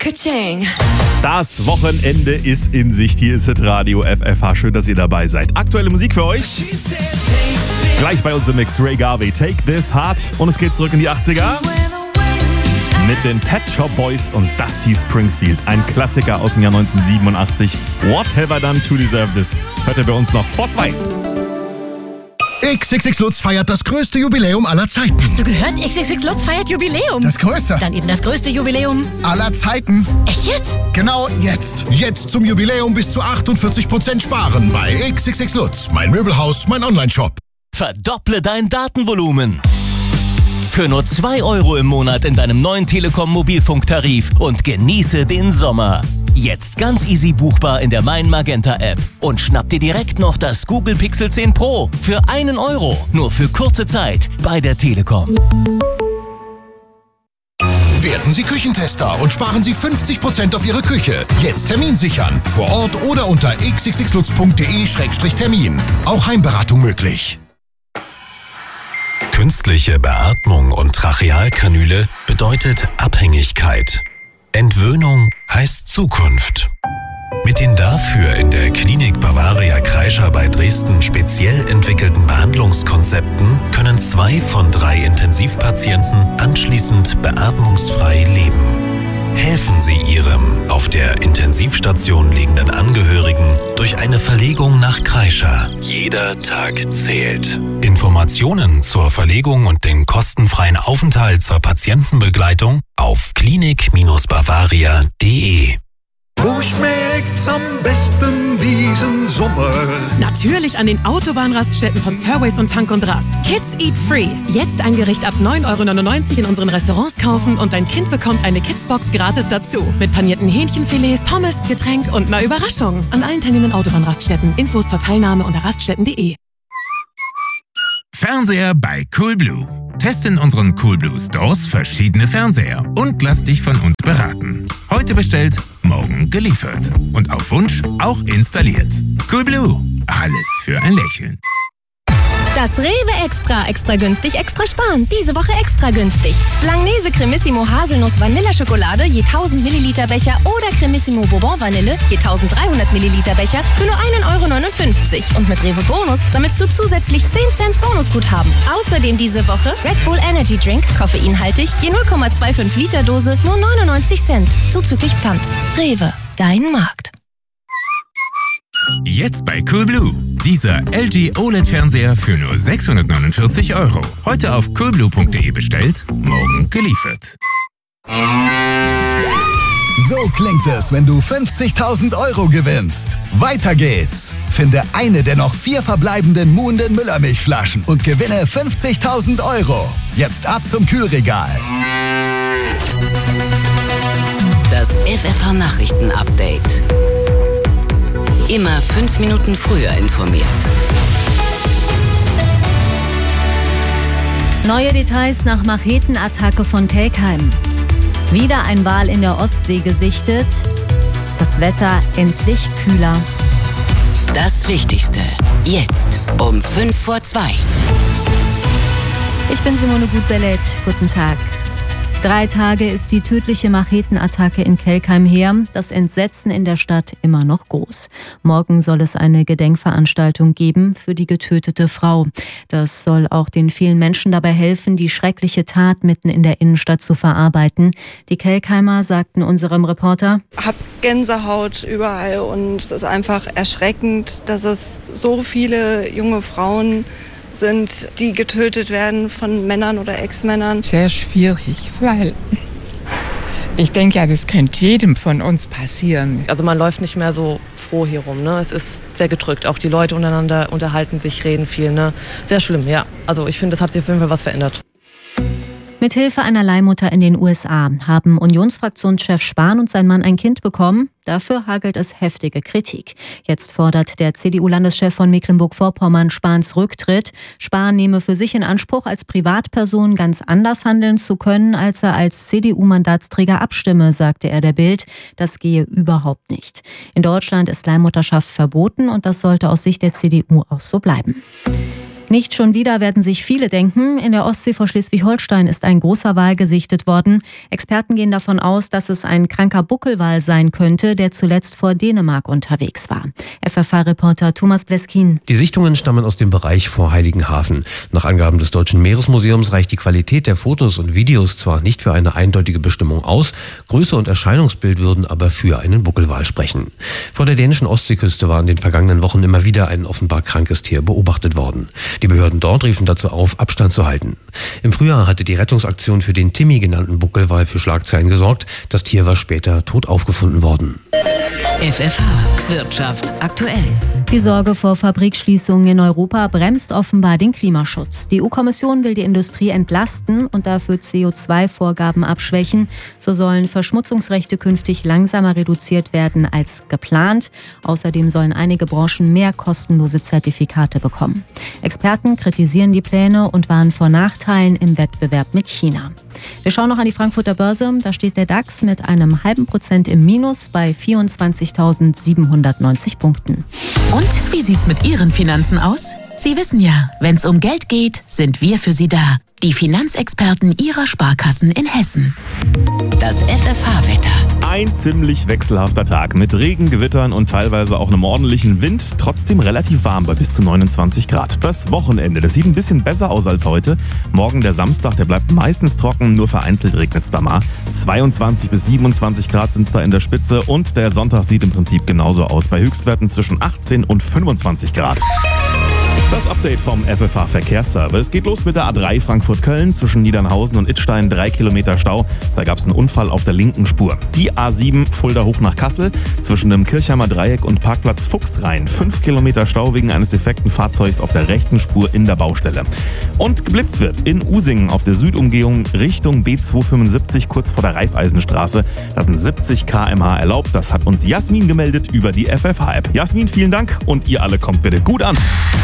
Ka-ching. Das Wochenende ist in Sicht. Hier ist Hitradio FFH. Schön, dass ihr dabei seid. Aktuelle Musik für euch. Gleich bei uns im Mix Ray Garvey, Take This Heart. Und es geht zurück in die 80er. Mit den Pet Shop Boys und Dusty Springfield. Ein Klassiker aus dem Jahr 1987. What Have I Done to Deserve This? Hört ihr bei uns noch vor 2. XXX Lutz feiert das größte Jubiläum aller Zeiten. Hast du gehört? XXX Lutz feiert Jubiläum. Das größte. Dann eben das größte Jubiläum aller Zeiten. Echt jetzt? Genau jetzt. Jetzt zum Jubiläum bis zu 48% sparen bei XXX Lutz. Mein Möbelhaus, mein Onlineshop. Verdopple dein Datenvolumen. Für nur 2 € im Monat in deinem neuen Telekom-Mobilfunktarif und genieße den Sommer. Jetzt ganz easy buchbar in der Mein Magenta App. Und schnapp dir direkt noch das Google Pixel 10 Pro für 1 €. Nur für kurze Zeit bei der Telekom. Werden Sie Küchentester und sparen Sie 50% auf Ihre Küche. Jetzt Termin sichern. Vor Ort oder unter xxxlutz.de/termin. Auch Heimberatung möglich. Künstliche Beatmung und Trachealkanüle bedeutet Abhängigkeit. Entwöhnung heißt Zukunft. Mit den dafür in der Klinik Bavaria Kreischer bei Dresden speziell entwickelten Behandlungskonzepten können 2 von 3 Intensivpatienten anschließend beatmungsfrei leben. Helfen Sie Ihrem auf der Intensivstation liegenden Angehörigen durch eine Verlegung nach Kreischer. Jeder Tag zählt. Informationen zur Verlegung und den kostenfreien Aufenthalt zur Patientenbegleitung auf klinik-bavaria.de. Wo schmeckt's am besten diesen Sommer? Natürlich an den Autobahnraststätten von Surways und Tank und Rast. Kids Eat Free. Jetzt ein Gericht ab 9,99 € in unseren Restaurants kaufen und dein Kind bekommt eine Kidsbox gratis dazu. Mit panierten Hähnchenfilets, Pommes, Getränk und einer Überraschung. An allen teilnehmenden Autobahnraststätten. Infos zur Teilnahme unter raststätten.de. Fernseher bei Coolblue. Teste in unseren Coolblue Stores verschiedene Fernseher und lass dich von uns beraten. Heute bestellt, morgen geliefert. Und auf Wunsch auch installiert. Coolblue. Alles für ein Lächeln. Das Rewe Extra günstig, extra sparen. Diese Woche extra günstig. Langnese Cremissimo Haselnuss Vanilleschokolade je 1000 Milliliter Becher oder Cremissimo Bourbon Vanille je 1300 Milliliter Becher für nur 1,59 €. Und mit Rewe Bonus sammelst du zusätzlich 10 Cent Bonusguthaben. Außerdem diese Woche Red Bull Energy Drink, koffeinhaltig, je 0,25 Liter Dose, nur 99 Cent. Zuzüglich Pfand. Rewe, dein Markt. Jetzt bei Coolblue. Dieser LG OLED-Fernseher für nur 649 €. Heute auf coolblue.de bestellt, morgen geliefert. So klingt es, wenn du 50.000 € gewinnst. Weiter geht's. Finde eine der noch 4 verbleibenden Muhnden Müllermilchflaschen und gewinne 50.000 €. Jetzt ab zum Kühlregal. Das FFH Nachrichten-Update. Immer 5 Minuten früher informiert. Neue Details nach Machetenattacke von Kelkheim. Wieder ein Wal in der Ostsee gesichtet. Das Wetter endlich kühler. Das Wichtigste. Jetzt um 1:55. Ich bin Simone Gutbellet. Guten Tag. 3 Tage ist die tödliche Machetenattacke in Kelkheim her. Das Entsetzen in der Stadt immer noch groß. Morgen soll es eine Gedenkveranstaltung geben für die getötete Frau. Das soll auch den vielen Menschen dabei helfen, die schreckliche Tat mitten in der Innenstadt zu verarbeiten. Die Kelkheimer sagten unserem Reporter: Hab Gänsehaut überall und es ist einfach erschreckend, dass es so viele junge Frauen sind, die getötet werden von Männern oder Ex-Männern. Sehr schwierig, weil ich denke, ja, das könnte jedem von uns passieren. Also man läuft nicht mehr so froh hier rum, ne? Es ist sehr gedrückt. Auch die Leute untereinander unterhalten sich, reden viel, ne? Sehr schlimm, ja. Also ich finde, es hat sich auf jeden Fall was verändert. Mithilfe einer Leihmutter in den USA haben Unionsfraktionschef Spahn und sein Mann ein Kind bekommen. Dafür hagelt es heftige Kritik. Jetzt fordert der CDU-Landeschef von Mecklenburg-Vorpommern Spahns Rücktritt. Spahn nehme für sich in Anspruch, als Privatperson ganz anders handeln zu können, als er als CDU-Mandatsträger abstimme, sagte er der Bild. Das gehe überhaupt nicht. In Deutschland ist Leihmutterschaft verboten und das sollte aus Sicht der CDU auch so bleiben. Nicht schon wieder, werden sich viele denken. In der Ostsee vor Schleswig-Holstein ist ein großer Wal gesichtet worden. Experten gehen davon aus, dass es ein kranker Buckelwal sein könnte, der zuletzt vor Dänemark unterwegs war. FFH-Reporter Thomas Bleskin. Die Sichtungen stammen aus dem Bereich vor Heiligenhafen. Nach Angaben des Deutschen Meeresmuseums reicht die Qualität der Fotos und Videos zwar nicht für eine eindeutige Bestimmung aus, Größe und Erscheinungsbild würden aber für einen Buckelwal sprechen. Vor der dänischen Ostseeküste war in den vergangenen Wochen immer wieder ein offenbar krankes Tier beobachtet worden. Die Behörden dort riefen dazu auf, Abstand zu halten. Im Frühjahr hatte die Rettungsaktion für den Timmy genannten Buckelwal für Schlagzeilen gesorgt. Das Tier war später tot aufgefunden worden. FFH Wirtschaft aktuell. Die Sorge vor Fabrikschließungen in Europa bremst offenbar den Klimaschutz. Die EU-Kommission will die Industrie entlasten und dafür CO2-Vorgaben abschwächen. So sollen Verschmutzungsrechte künftig langsamer reduziert werden als geplant. Außerdem sollen einige Branchen mehr kostenlose Zertifikate bekommen. Experten kritisieren die Pläne und warnen vor Nachteilen im Wettbewerb mit China. Wir schauen noch an die Frankfurter Börse. Da steht der DAX mit einem halben Prozent im Minus bei 24.790 Punkten. Und wie sieht's mit Ihren Finanzen aus? Sie wissen ja, wenn's um Geld geht, sind wir für Sie da. Die Finanzexperten Ihrer Sparkassen in Hessen. Das FFH-Wetter. Ein ziemlich wechselhafter Tag mit Regen, Gewittern und teilweise auch einem ordentlichen Wind. Trotzdem relativ warm bei bis zu 29 Grad. Das Wochenende, das sieht ein bisschen besser aus als heute. Morgen der Samstag, der bleibt meistens trocken, nur vereinzelt regnet's da mal. 22 bis 27 Grad sind's da in der Spitze und der Sonntag sieht im Prinzip genauso aus. Bei Höchstwerten zwischen 18 und 25 Grad. Das Update vom FFH Verkehrsservice geht los mit der A3 Frankfurt-Köln zwischen Niedernhausen und Idstein, 3 Kilometer Stau. Da gab es einen Unfall auf der linken Spur. Die A7 Fulda hoch nach Kassel zwischen dem Kirchheimer Dreieck und Parkplatz Fuchsrhein. 5 Kilometer Stau wegen eines defekten Fahrzeugs auf der rechten Spur in der Baustelle. Und geblitzt wird in Usingen auf der Südumgehung Richtung B275 kurz vor der Raiffeisenstraße. Da sind 70 km/h erlaubt. Das hat uns Jasmin gemeldet über die FFH-App. Jasmin, vielen Dank und ihr alle kommt bitte gut an.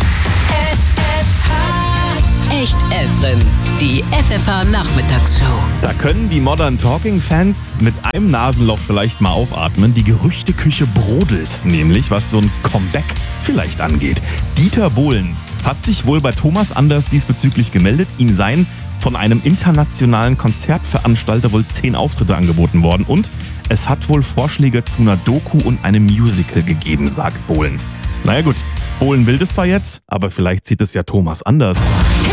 Echt Efren, die FFH-Nachmittagsshow. Da können die Modern Talking-Fans mit einem Nasenloch vielleicht mal aufatmen. Die Gerüchteküche brodelt, nämlich was so ein Comeback vielleicht angeht. Dieter Bohlen hat sich wohl bei Thomas Anders diesbezüglich gemeldet. Ihm seien von einem internationalen Konzertveranstalter wohl 10 Auftritte angeboten worden. Und es hat wohl Vorschläge zu einer Doku und einem Musical gegeben, sagt Bohlen. Naja gut, Bohlen will das zwar jetzt, aber vielleicht sieht es ja Thomas anders.